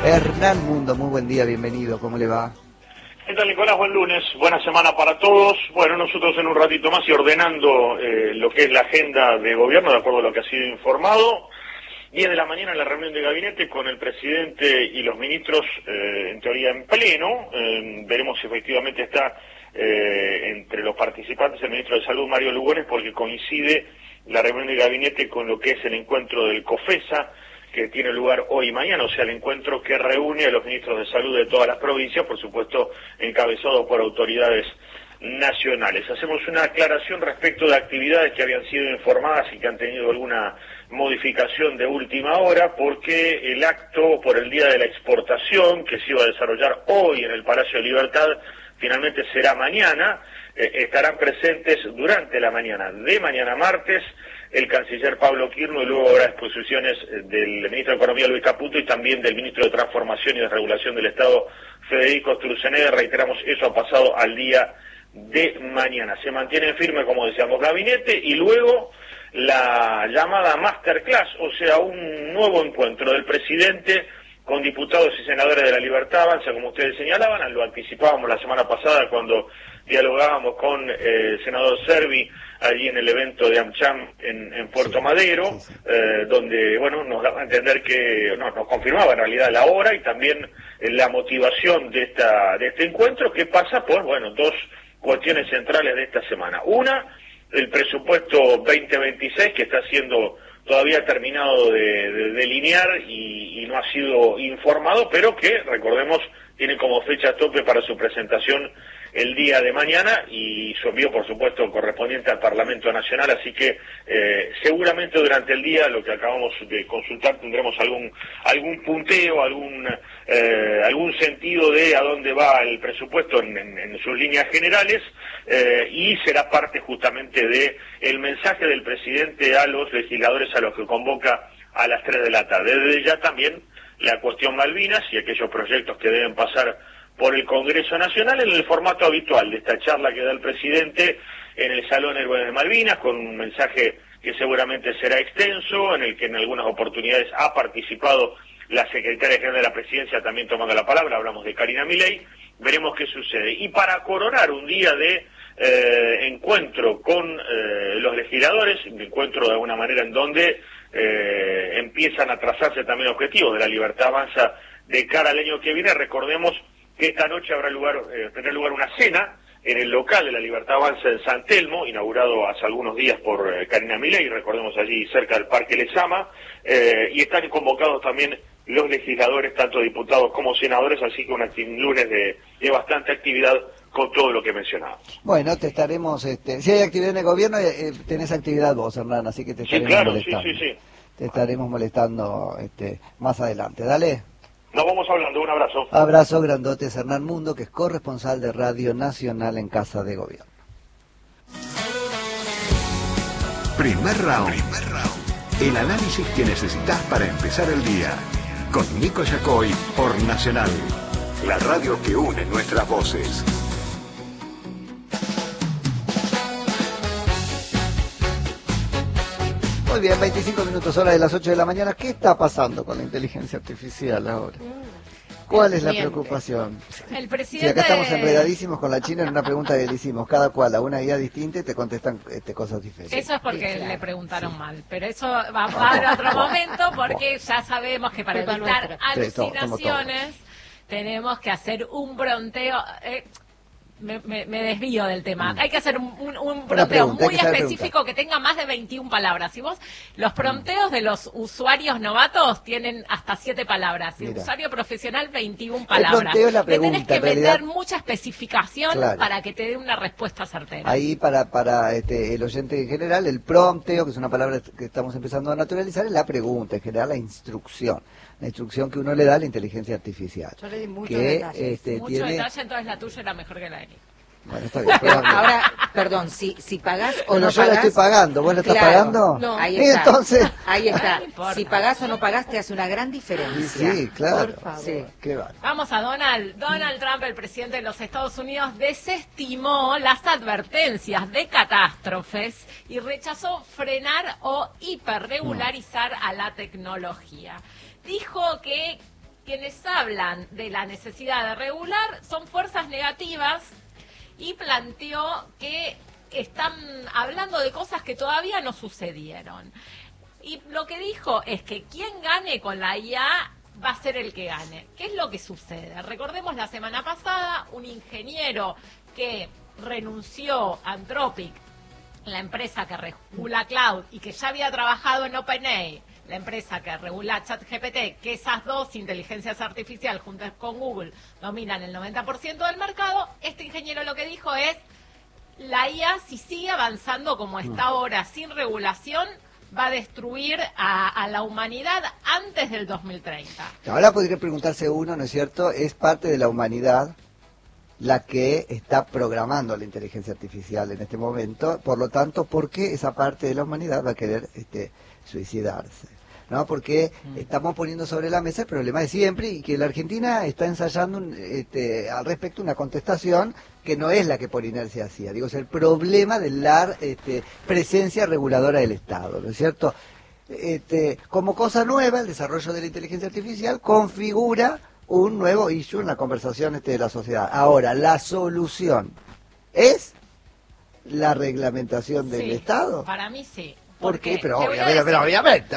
Hernán Mundo, muy buen día, bienvenido, ¿cómo le va? ¿Qué tal, Nicolás? Buen lunes, buena semana para todos. Bueno, nosotros en un ratito más y ordenando lo que es la agenda de gobierno, de acuerdo a lo que ha sido informado. 10 de la mañana en la reunión de gabinete con el presidente y los ministros, en teoría en pleno. Veremos si efectivamente está entre los participantes el ministro de Salud, Mario Lugones, porque coincide la reunión de gabinete con lo que es el encuentro del COFESA, que tiene lugar hoy y mañana, o sea, el encuentro que reúne a los ministros de salud de todas las provincias, por supuesto encabezado por autoridades nacionales. Hacemos una aclaración respecto de actividades que habían sido informadas y que han tenido alguna modificación de última hora, porque el acto por el Día de la Exportación, que se iba a desarrollar hoy en el Palacio de Libertad, finalmente será mañana. Estarán presentes durante la mañana de mañana martes el canciller Pablo Quirno, y luego habrá exposiciones del ministro de Economía Luis Caputo y también del ministro de Transformación y Desregulación del Estado Federico Sturzenegger. Reiteramos, eso ha pasado al día de mañana. Se mantiene firme, como decíamos, gabinete, y luego la llamada masterclass, o sea, un nuevo encuentro del presidente con diputados y senadores de la Libertad Avanza, como ustedes señalaban. Lo anticipábamos la semana pasada cuando dialogábamos con el senador Servi allí en el evento de AmCham en Puerto Madero, donde, bueno, nos daba a entender que, nos confirmaba en realidad la hora y también la motivación de este encuentro, que pasa por, bueno, dos cuestiones centrales de esta semana. Una, el presupuesto 2026, que está siendo todavía terminado de delinear y no ha sido informado, pero que, recordemos, tiene como fecha tope para su presentación el día de mañana y su envío, por supuesto, correspondiente al Parlamento Nacional. Así que seguramente durante el día, lo que acabamos de consultar, tendremos algún punteo, algún sentido de a dónde va el presupuesto en sus líneas generales, y será parte justamente de el mensaje del presidente a los legisladores a los que convoca a las 3 de la tarde. Desde ya también la cuestión Malvinas y aquellos proyectos que deben pasar por el Congreso Nacional en el formato habitual de esta charla que da el presidente en el Salón Héroes de Malvinas, con un mensaje que seguramente será extenso, en el que en algunas oportunidades ha participado la secretaria general de la Presidencia también tomando la palabra. Hablamos de Karina Milei. Veremos qué sucede. Y para coronar un día de encuentro con los legisladores, un encuentro de alguna manera en donde empiezan a trazarse también objetivos de la Libertad Avanza de cara al año que viene. Recordemos que esta noche tendrá lugar una cena en el local de la Libertad Avanza en San Telmo, inaugurado hace algunos días por Karina Milei, recordemos, allí cerca del Parque Lezama, y están convocados también los legisladores, tanto diputados como senadores, así que un lunes de bastante actividad con todo lo que mencionábamos. Bueno, te estaremos, si hay actividad en el gobierno, tenés actividad vos, Hernán, así que te estaremos molestando. Sí. Te estaremos molestando más adelante, dale. Nos vamos hablando, un abrazo. Abrazo grandote, Hernán Mundo, que es corresponsal de Radio Nacional en Casa de Gobierno. Primer round. El análisis que necesitas para empezar el día. Con Nico Yacoy por Nacional. La radio que une nuestras voces. Muy bien, 25 minutos, hora de las 8 de la mañana. ¿Qué está pasando con la inteligencia artificial ahora? ¿Cuál es la preocupación? El presidente... Si acá estamos enredadísimos con la China en una pregunta que le hicimos, cada cual a una IA distinta y te contestan cosas diferentes. Eso es porque le preguntaron mal, pero eso va para otro momento, porque ya sabemos que para evitar alucinaciones tenemos que hacer un bronteo... Me desvío del tema. Hay que hacer un prompteo muy específico que tenga más de 21 palabras. Si vos, los prompteos de los usuarios novatos tienen hasta 7 palabras. Y el usuario profesional, 21 palabras. Le tenés que meter mucha especificación para que te dé una respuesta certera. Ahí para el oyente en general, el prompteo, que es una palabra que estamos empezando a naturalizar, es la pregunta, en general la instrucción. La instrucción que uno le da a la inteligencia artificial. Yo le di muchos detalles. Mucho detalle, entonces la tuya era mejor que la de Nico. Bueno, está bien. Pero ahora, perdón, si pagás o no pagás... yo la estoy pagando, ¿vos la estás pagando? No. Ahí está. Entonces... Ahí está. Si pagás o no pagás te hace una gran diferencia. Sí, claro. Por favor. Sí. Qué vale. Vamos a Donald Trump, el presidente de los Estados Unidos, desestimó las advertencias de catástrofes y rechazó frenar o hiperregularizar a la tecnología. Dijo que quienes hablan de la necesidad de regular son fuerzas negativas y planteó que están hablando de cosas que todavía no sucedieron. Y lo que dijo es que quien gane con la IA va a ser el que gane. ¿Qué es lo que sucede? Recordemos la semana pasada, un ingeniero que renunció a Anthropic, la empresa que regula Cloud y que ya había trabajado en OpenAI, la empresa que regula ChatGPT, que esas dos inteligencias artificiales juntas con Google dominan el 90% del mercado. Este ingeniero lo que dijo es: la IA, si sigue avanzando como está ahora, sin regulación, va a destruir a la humanidad antes del 2030. Ahora podría preguntarse uno, ¿no es cierto? Es parte de la humanidad la que está programando la inteligencia artificial en este momento, por lo tanto, ¿por qué esa parte de la humanidad va a querer suicidarse? ¿No? Porque estamos poniendo sobre la mesa el problema de siempre, y que la Argentina está ensayando al respecto una contestación que no es la que por inercia hacía. Digo, es el problema de la presencia reguladora del Estado, ¿no es cierto? Como cosa nueva, el desarrollo de la inteligencia artificial configura un nuevo issue en la conversación de la sociedad. Ahora, la solución es la reglamentación del Estado. Para mí sí. ¿Por qué? Pero obviamente.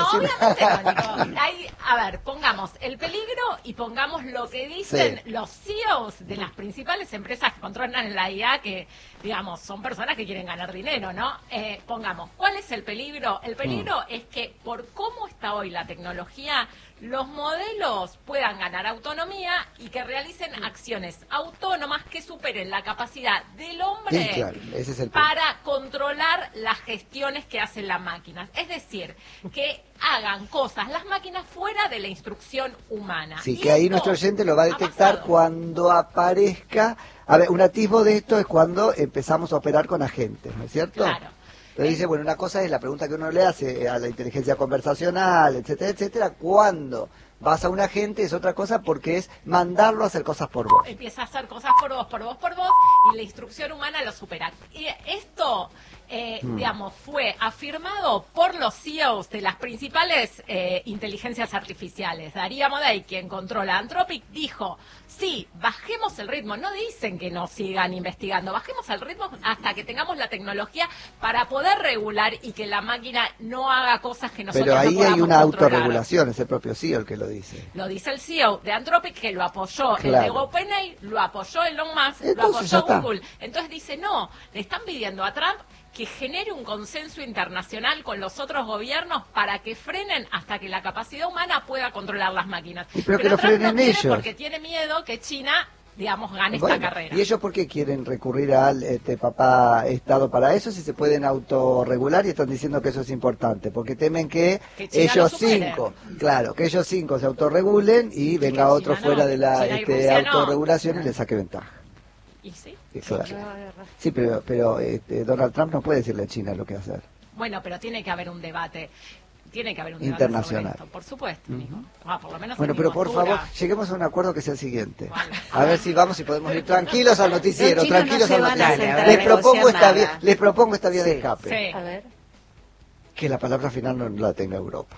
A ver, pongamos el peligro y pongamos lo que dicen los CEOs de las principales empresas que controlan la IA, que, digamos, son personas que quieren ganar dinero, ¿no? Pongamos, ¿cuál es el peligro? El peligro es que por cómo está hoy la tecnología, los modelos puedan ganar autonomía y que realicen acciones autónomas que superen la capacidad del hombre ese es el para controlar las gestiones que hacen las máquinas. Es decir, que hagan cosas las máquinas fuera de la instrucción humana. Sí, que ahí nuestro oyente lo va a detectar cuando aparezca. A ver, un atisbo de esto es cuando empezamos a operar con agentes, ¿no es cierto? Claro. Entonces dice, bueno, una cosa es la pregunta que uno le hace a la inteligencia conversacional, etcétera, etcétera. Cuando vas a un agente es otra cosa, porque es mandarlo a hacer cosas por vos. Empieza a hacer cosas por vos, y la instrucción humana lo supera. Y esto, digamos, fue afirmado por los CEOs de las principales inteligencias artificiales. Darío Amodei, quien controla Anthropic, dijo: sí, bajemos el ritmo. No dicen que no sigan investigando, bajemos el ritmo hasta que tengamos la tecnología para poder regular y que la máquina no haga cosas que nosotros no podamos controlar. Pero ahí hay una autorregulación, es el propio CEO el que lo dice. Lo dice el CEO de Anthropic, que lo apoyó el de OpenAI, lo apoyó Elon Musk, entonces, lo apoyó Google. Entonces dice, no, le están pidiendo a Trump que genere un consenso internacional con los otros gobiernos para que frenen hasta que la capacidad humana pueda controlar las máquinas. Pero que lo Trump frenen no quiere, ellos, porque tiene miedo que China, digamos, gane esta carrera. ¿Y ellos por qué quieren recurrir al papá Estado para eso, si se pueden autorregular y están diciendo que eso es importante? Porque temen que ellos cinco se autorregulen y venga otro fuera de la autorregulación y le saque ventaja. ¿Y sí? Claro. Sí, pero Donald Trump no puede decirle a China lo que hacer. Bueno, pero tiene que haber un debate. Internacional. Sobre esto, por supuesto, por lo menos. Bueno, pero por favor, lleguemos a un acuerdo que sea el siguiente. A ver si vamos y podemos ir tranquilos al noticiero, Les propongo esta vía de escape. Sí. A ver. Que la palabra final no la tenga Europa.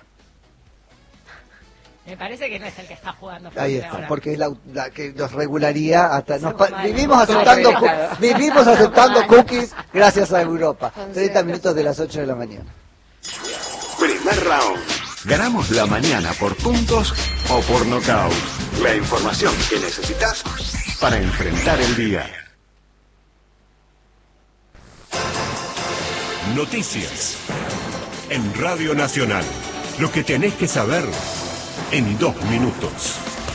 Me parece que no es el que está jugando. Ahí está, ahora. porque es la que nos regularía hasta... Vivimos aceptando cookies gracias a Europa. 30 minutos de las 8 de la mañana. Primer round. Ganamos la mañana por puntos o por nocaut. La información que necesitas para enfrentar el día. Noticias. En Radio Nacional. Lo que tenés que saber en 2 minutos.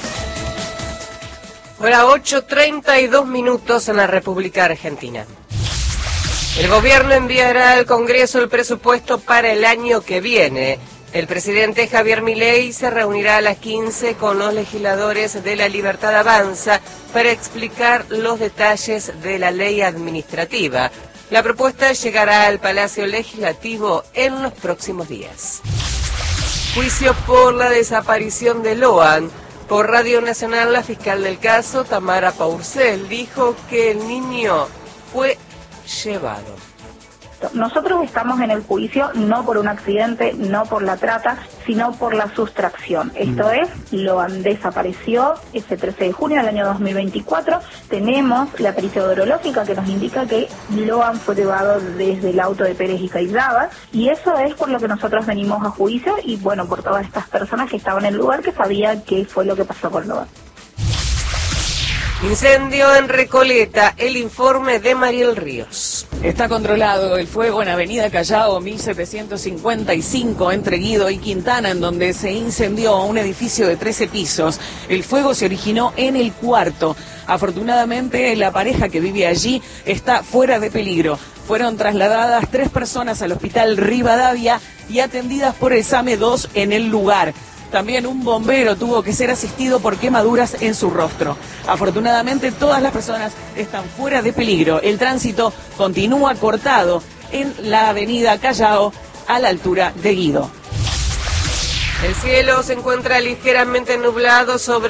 Ahora 8:32 minutos en la República Argentina. El gobierno enviará al Congreso el presupuesto para el año que viene. El presidente Javier Milei se reunirá a las 15 con los legisladores de La Libertad Avanza para explicar los detalles de la ley administrativa. La propuesta llegará al Palacio Legislativo en los próximos días. Juicio por la desaparición de Loan. Por Radio Nacional, la fiscal del caso, Tamara Pourcel, dijo que el niño fue llevado. esto. Nosotros estamos en el juicio no por un accidente, no por la trata, sino por la sustracción. Esto es, Loan desapareció ese 13 de junio del año 2024. Tenemos la pericia odorológica que nos indica que Loan fue llevado desde el auto de Pérez y Caizábal, y eso es por lo que nosotros venimos a juicio y bueno, por todas estas personas que estaban en el lugar que sabían qué fue lo que pasó con Loan. Incendio en Recoleta, el informe de Mariel Ríos. Está controlado el fuego en Avenida Callao 1755 entre Guido y Quintana, en donde se incendió un edificio de 13 pisos. El fuego se originó en el cuarto. Afortunadamente, la pareja que vive allí está fuera de peligro. Fueron trasladadas 3 personas al hospital Rivadavia y atendidas por el SAME 2 en el lugar. También un bombero tuvo que ser asistido por quemaduras en su rostro. Afortunadamente, todas las personas están fuera de peligro. El tránsito continúa cortado en la avenida Callao a la altura de Guido. El cielo se encuentra ligeramente nublado sobre